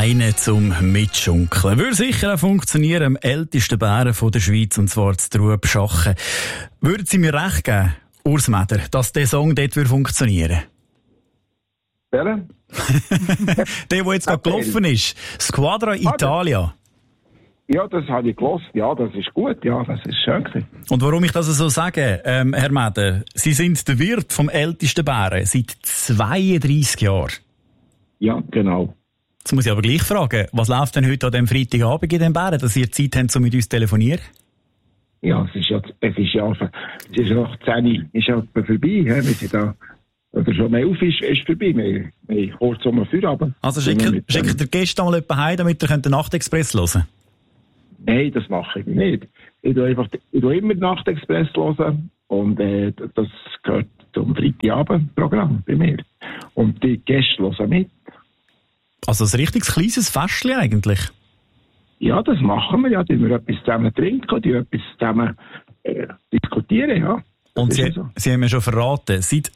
Einen zum Mitschunkeln. Würde sicher auch funktionieren, am ältesten Bären der Schweiz, und zwar zu Trubschachen. Würden Sie mir recht geben, Urs Meder, dass der Song dort funktionieren würde? Der jetzt gerade gelaufen ist. Squadra Italia. Ja, das habe ich gehört. Ja, das ist gut. Ja, das ist schön gewesen. Und warum ich das so sage, Herr Meder, Sie sind der Wirt vom ältesten Bären seit 32 Jahren. Ja, genau. Jetzt muss ich aber gleich fragen, was läuft denn heute an dem Freitagabend in den Bären, dass ihr Zeit habt, um mit uns zu telefonieren? Ja, es ist ja nach 10 ist ja vorbei, wir sind da. Oder schon um 11 ist vorbei. Wir kurz um Feierabend. Also schickt ihr gestern mal jemanden heim, damit ihr den Nachtexpress hören könnt? Nein, das mache ich nicht. Ich höre immer den Nachtexpress hören und das gehört zum Freitagabendprogramm bei mir. Und die Gäste hören mit. Also ein richtiges kleines Festchen eigentlich? Ja, das machen wir ja. Die wir etwas zusammen trinken, die etwas zusammen diskutieren, ja. Und Sie haben mir schon verraten, seit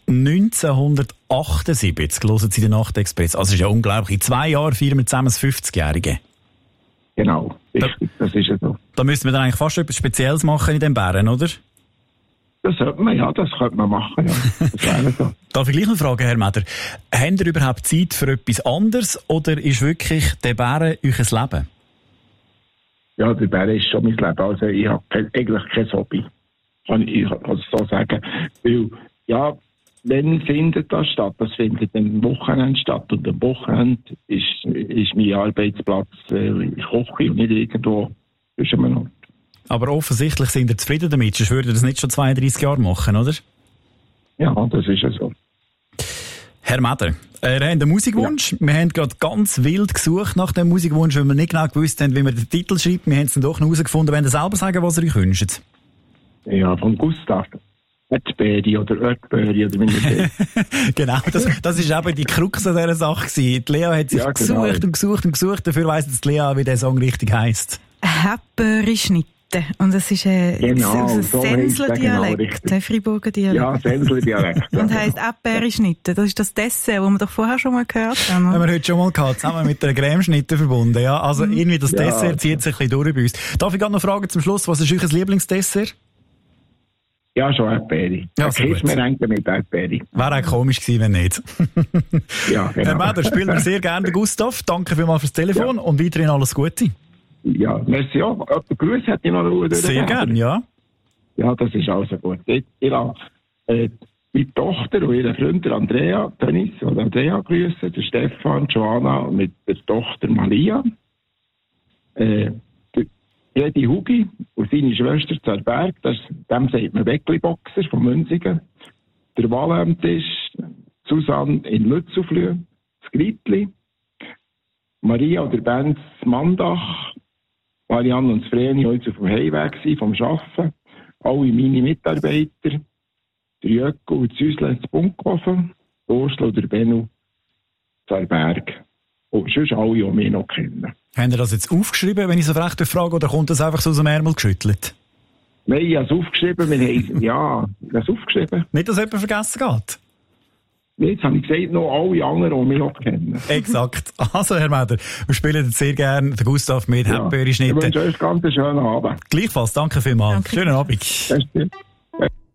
1978 hören Sie den Nachtexpress. Also das ist ja unglaublich. In 2 Jahren feiern wir zusammen das 50-Jährige. Genau, das ist ja so. Da müssten wir dann eigentlich fast etwas Spezielles machen in den Bären, oder? Das sollte man, ja, das könnte man machen, ja. Das wäre so. Darf ich gleich noch fragen, Herr Meder, habt ihr überhaupt Zeit für etwas anderes oder ist wirklich der Bären euer Leben? Ja, der Bären ist schon mein Leben. Also ich habe eigentlich kein Hobby. Kann ich so sagen. Weil, ja, wenn findet das statt? Das findet am Wochenende statt. Und am Wochenende ist mein Arbeitsplatz in Kochi und nicht irgendwo zwischen einem Ort. Aber offensichtlich sind ihr zufrieden damit, sonst würdet ihr das nicht schon 32 Jahre machen, oder? Ja, das ist ja so. Herr Meder, wir haben einen Musikwunsch. Ja. Wir haben gerade ganz wild gesucht nach dem Musikwunsch, weil wir nicht genau gewusst haben, wie man den Titel schreibt. Wir haben es dann doch noch herausgefunden. Wollt ihr selber sagen, was ihr euch wünscht? Ja, von Gustav. Erdbeere oder Erdbeere oder wie man Genau, das ist eben die Krux an dieser Sache gewesen. Die Lea hat sich gesucht und gesucht und gesucht. Dafür weiss jetzt Lea, wie der Song richtig heisst. Erdbeere-Schnitte. Und das ist ein Sensler Dialekt, ein Freiburger Dialekt. Ja, Sensler Dialekt. Und heisst Erdbeere-Schnitte. Das ist das Dessert, das wir doch vorher schon mal gehört haben. Haben wir heute schon mal gehabt, zusammen mit einer Creme-Schnitte verbunden. Ja, also irgendwie das Dessert zieht sich ein bisschen durch bei uns. Darf ich gerade noch fragen zum Schluss, was ist euer Lieblingsdessert? Ja, schon Erdbeere. Ja, so gut. Mir denken mit Erdbeere. Wäre auch komisch gewesen, wenn nicht. Ja, genau. Herr Meder, spielen wir sehr gerne den Gustav. Danke vielmals fürs Telefon und weiterhin alles Gute. Ja, merci auch. Jemand Grüße hätte ich noch durch. Sehr gerne, ja. Ja, das ist also gut. Ich habe meine Tochter und ihre Freundin Andrea grüßen, der Stefan, Joanna mit der Tochter Malia. Jedi Hugi und seine Schwester Zerberg, dem sagt man Weckli-Boxer von Münzigen. Der Walem ist Susanne in Lützelflüh, das Gritli, Maria und der Benz Mandach, Marianne und Vreni heute auf dem Heimweg vom Arbeiten, alle meine Mitarbeiter, der Jöckel und Süsle zu Bunkhofen, Ursula und der Bennu Zerberg. Und sonst alle, die mich noch kennen. Haben Sie das jetzt aufgeschrieben, wenn ich so frech frage, oder kommt das einfach so aus dem Ärmel geschüttelt? Nein, ich habe es aufgeschrieben. Ich habe es aufgeschrieben. Nicht, dass jemand vergessen geht? Jetzt habe ich gesagt, noch alle anderen, die mich noch kennen. Exakt. Also, Herr Meder, wir spielen jetzt sehr gerne den Gustav mit Erdbeere-Schnitte. Ich wünsche euch ganz einen schönen Abend. Gleichfalls, danke vielmals. Danke. Schönen Abend.